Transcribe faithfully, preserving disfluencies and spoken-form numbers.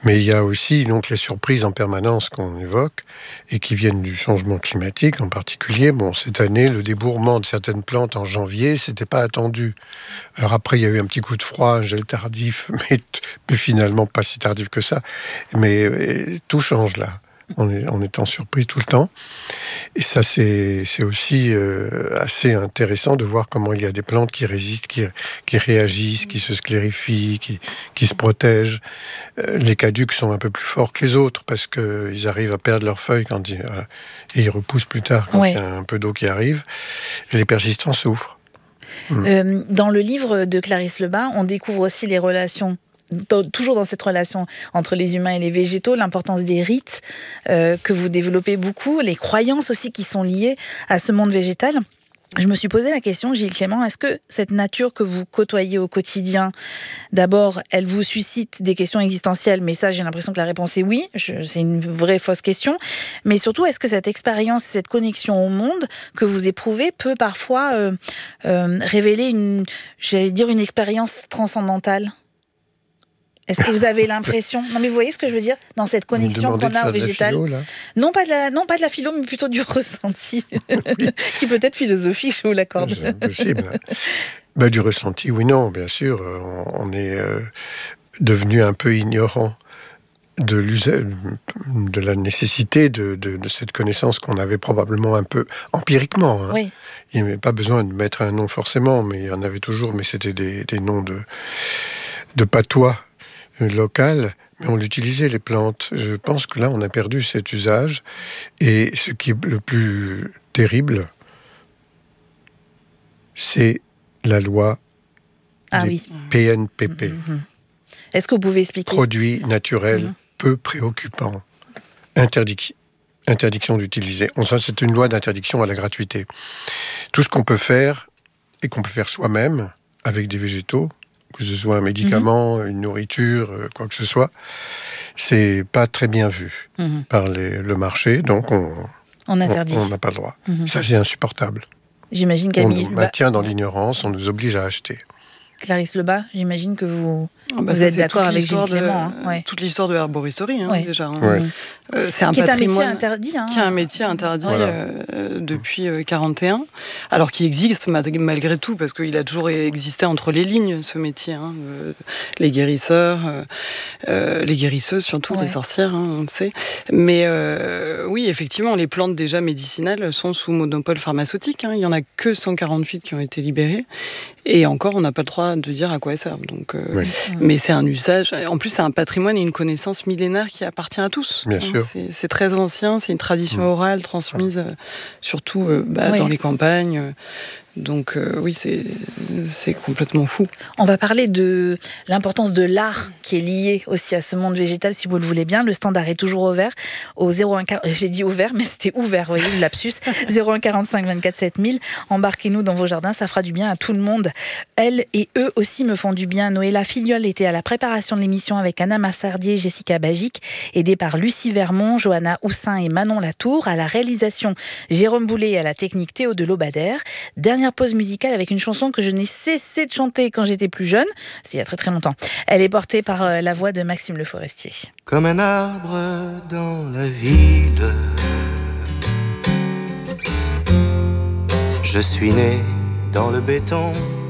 Mais il y a aussi donc les surprises en permanence qu'on évoque et qui viennent du changement climatique en particulier. Bon, cette année, le débourrement de certaines plantes en janvier, c'était pas attendu. Alors après, il y a eu un petit coup de froid, un gel tardif, mais, mais finalement pas si tardif que ça. Mais et, tout change là. On est, on est en surprise tout le temps. Et ça, c'est, c'est aussi euh, assez intéressant de voir comment il y a des plantes qui résistent, qui, qui réagissent, qui se sclérifient, qui, qui se protègent. Euh, les caducs sont un peu plus forts que les autres parce qu'ils arrivent à perdre leurs feuilles quand ils, euh, et ils repoussent plus tard quand ouais. il y a un peu d'eau qui arrive. Et les persistants souffrent. Mmh. Euh, dans le livre de Clarisse Lebas, on découvre aussi les relations, toujours dans cette relation entre les humains et les végétaux, l'importance des rites euh, que vous développez beaucoup, les croyances aussi qui sont liées à ce monde végétal. Je me suis posé la question, Gilles Clément, est-ce que cette nature que vous côtoyez au quotidien, d'abord, elle vous suscite des questions existentielles, mais ça, j'ai l'impression que la réponse est oui, je, c'est une vraie fausse question, mais surtout, est-ce que cette expérience, cette connexion au monde que vous éprouvez peut parfois euh, euh, révéler une, j'allais dire, une expérience transcendantale ? Est-ce que vous avez l'impression... Non, mais vous voyez ce que je veux dire dans cette connexion qu'on a au végétal. Philo, non, pas de la, non, pas de la philo, mais plutôt du ressenti, oui. Qui peut être philosophique, je vous l'accorde. C'est possible. Ben, du ressenti, oui, non, bien sûr. On, on est euh, devenu un peu ignorant de l'usage, de la nécessité de, de, de cette connaissance qu'on avait probablement un peu empiriquement. Hein. Oui. Il n'y avait pas besoin de mettre un nom forcément, mais il y en avait toujours, mais c'était des, des noms de, de patois local, mais on l'utilisait, les plantes. Je pense que là, on a perdu cet usage. Et ce qui est le plus terrible, c'est la loi ah, des oui. P N P P. Mm-hmm. Est-ce que vous pouvez expliquer ? Produits naturels mm-hmm. peu préoccupants. Interdic- interdiction d'utiliser. On sait, c'est une loi d'interdiction à la gratuité. Tout ce qu'on peut faire, et qu'on peut faire soi-même, avec des végétaux, que ce soit un médicament, mmh. une nourriture, euh, quoi que ce soit, c'est pas très bien vu mmh. par les, le marché, donc on on interdit. On n'a pas le droit. Mmh. Ça, c'est insupportable. J'imagine Camille. On nous maintient dans l'ignorance, on nous oblige à acheter. Clarisse Lebas, j'imagine que vous, oh bah vous ça, êtes d'accord avec Gilles Clément. De, hein, ouais. Toute l'histoire de l'herboristerie, hein, ouais. déjà. Hein. Ouais. Euh, c'est un qui patrimoine. Est un métier interdit. Hein. Qui est un métier interdit voilà. euh, depuis euh, quarante et un. Alors qu'il existe malgré tout, parce qu'il a toujours existé entre les lignes, ce métier. Hein, euh, les guérisseurs, euh, euh, les guérisseuses surtout, ouais. les sorcières, hein, on le sait. Mais euh, oui, effectivement, les plantes déjà médicinales sont sous monopole pharmaceutique. Hein. Il n'y en a que cent quarante-huit qui ont été libérées. Et encore, on n'a pas le droit de dire à quoi elles servent. Donc, euh, oui. Mais c'est un usage. En plus, c'est un patrimoine et une connaissance millénaire qui appartient à tous. Bien sûr. C'est, c'est très ancien, c'est une tradition mmh. orale transmise, euh, surtout euh, bah, oui. dans les campagnes. Euh, Donc euh, oui, c'est, c'est complètement fou. On va parler de l'importance de l'art qui est lié aussi à ce monde végétal, si vous le voulez bien. Le standard est toujours ouvert au zéro un quarante... J'ai dit ouvert, mais c'était ouvert, vous voyez, le lapsus. zéro un quarante-cinq vingt-quatre sept mille. Embarquez-nous dans vos jardins, ça fera du bien à tout le monde. Elles et eux aussi me font du bien. Noëlla Filiol était à la préparation de l'émission avec Anna Massardier et Jessica Bagic, aidée par Lucie Vermont, Johanna Houssin et Manon Latour. À la réalisation, Jérôme Boulet et à la technique, Théo de Lobadère. Dernière pause musicale avec une chanson que je n'ai cessé de chanter quand j'étais plus jeune, c'est il y a très très longtemps. Elle est portée par euh, la voix de Maxime Le Forestier. Comme un arbre dans la ville, je suis né dans le béton.